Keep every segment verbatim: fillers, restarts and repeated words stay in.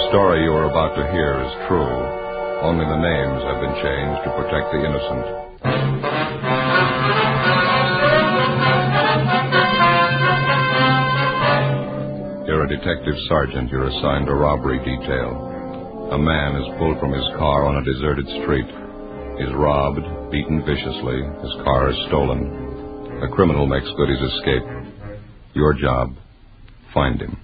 The story you are about to hear is true. Only the names have been changed to protect the innocent. You're a detective sergeant. You're assigned a robbery detail. A man is pulled from his car on a deserted street. He's robbed, beaten viciously. His car is stolen. A criminal makes good his escape. Your job, find him.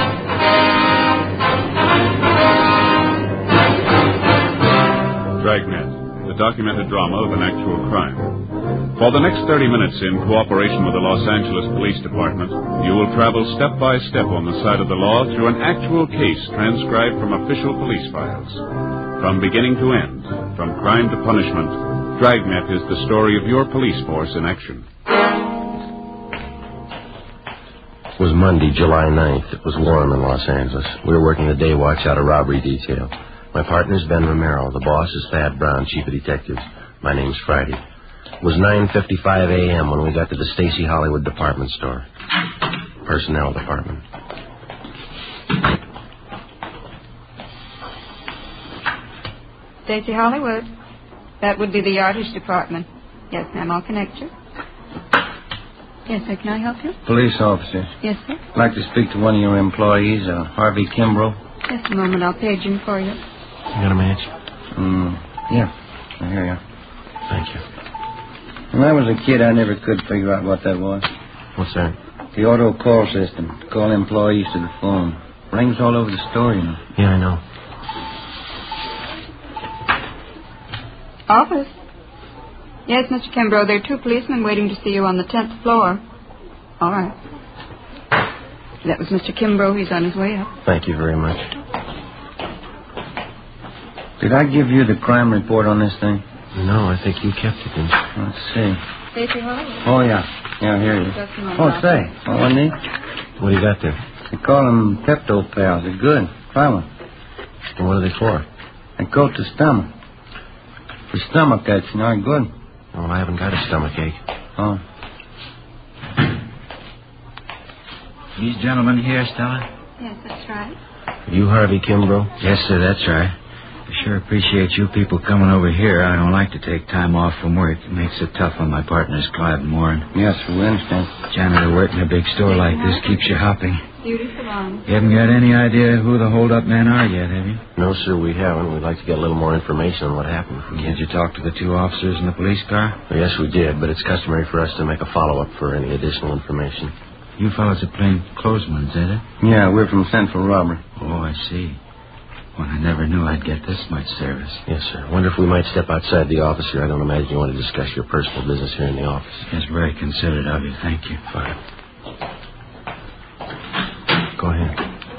Dragnet, the documented drama of an actual crime. For the next thirty minutes, in cooperation with the Los Angeles Police Department, you will travel step by step on the side of the law through an actual case transcribed from official police files. From beginning to end, from crime to punishment, Dragnet is the story of your police force in action. It was Monday, July ninth. It was warm in Los Angeles. We were working the day watch out of robbery detail. My partner's Ben Romero. The boss is Thad Brown, chief of detectives. My name's Friday. It was nine fifty-five a.m. when we got to the Stacy Hollywood department store. Personnel department. Stacy Hollywood. That would be the yardage department. Yes, ma'am, I'll connect you. Yes, sir, can I help you? Police officer. Yes, sir. I'd like to speak to one of your employees, uh, Harvey Kimbrough. Just a moment, I'll page him for you. You got a match? Mm, yeah, I hear you. Thank you. When I was a kid, I never could figure out what that was. What's that? The auto call system. To call employees to the phone. Rings all over the store, you know. Yeah, I know. Office. Yes, Mister Kimbrough, there are two policemen waiting to see you on the tenth floor. All right. That was Mister Kimbrough. He's on his way up. Thank you very much. Did I give you the crime report on this thing? No, I think you kept it, didn't you? Let's see. Stacy Hollywood. Oh, yeah. Yeah, I hear you. Just a moment. Oh, say. Oh, I need. What do you got there? They call them Pepto Pals. They're good. Try one. And what are they for? They coat the stomach. For stomach aches, you know, good. Oh, I haven't got a stomach ache. Oh. These gentlemen here, Stella? Yes, that's right. You Harvey Kimbrough? Yes, sir, that's right. I sure appreciate you people coming over here. I don't like to take time off from work. It makes it tough on my partners, Clyde and Warren. Yes, sir, we understand. Janitor work in a big store like this keeps you hopping. Duty salon. You haven't got any idea who the hold-up men are yet, have you? No, sir, we haven't. We'd like to get a little more information on what happened. Did you talk to the two officers in the police car? Well, yes, we did, but it's customary for us to make a follow-up for any additional information. You fellas are plain clothesmen, is it? Yeah, we're from Central Robbery. Oh, I see. Well, I never knew I'd get this much service. Yes, sir. Wonder if we might step outside the office here. I don't imagine you want to discuss your personal business here in the office. It's very considerate of you. Thank you. Fine. Go ahead.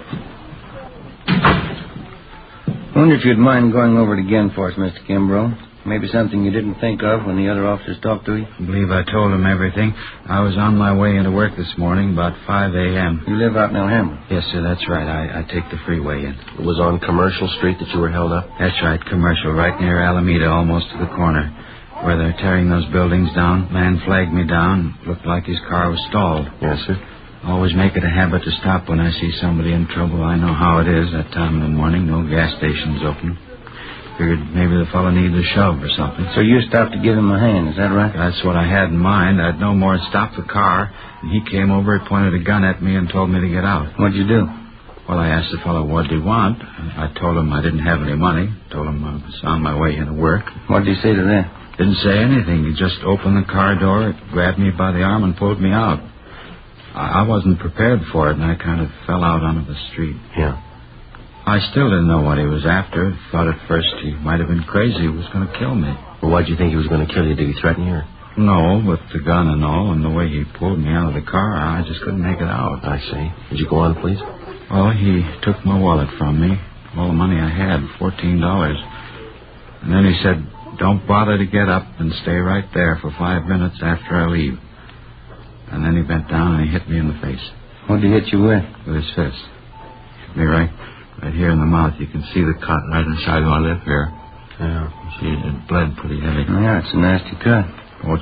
I wonder if you'd mind going over it again for us, Mister Kimbrough. Maybe something you didn't think of when the other officers talked to you. I believe I told them everything. I was on my way into work this morning about five a.m. You live out in Alhambra? Yes, sir, that's right. I, I take the freeway in. It was on Commercial Street that you were held up? That's right, Commercial, right near Alameda, almost to the corner. Where they're tearing those buildings down. Man flagged me down. Looked like his car was stalled. Yes, sir. Always make it a habit to stop when I see somebody in trouble. I know how it is that time in the morning. No gas stations open. Figured maybe the fellow needed a shove or something. So you stopped to give him a hand, is that right? That's what I had in mind. I'd no more stop the car. And he came over, he pointed a gun at me and told me to get out. What'd you do? Well, I asked the fellow what did he want. I told him I didn't have any money. Told him I was on my way into work. What'd he say to that? Didn't say anything. He just opened the car door, grabbed me by the arm, and pulled me out. I wasn't prepared for it, and I kind of fell out onto the street. Yeah. I still didn't know what he was after. Thought at first he might have been crazy. He was going to kill me. Well, why'd you think he was going to kill you? Did he threaten you? Or? No, with the gun and all, and the way he pulled me out of the car, I just couldn't make it out. I see. Did you go on, please? Well, he took my wallet from me, all the money I had, fourteen dollars. And then he said, don't bother to get up and stay right there for five minutes after I leave. And then he bent down and he hit me in the face. What'd he hit you with? With his fist. Hit me right, right here in the mouth. You can see the cut right inside my lip here. Yeah. See, it bled pretty heavy. Yeah, it's a nasty cut.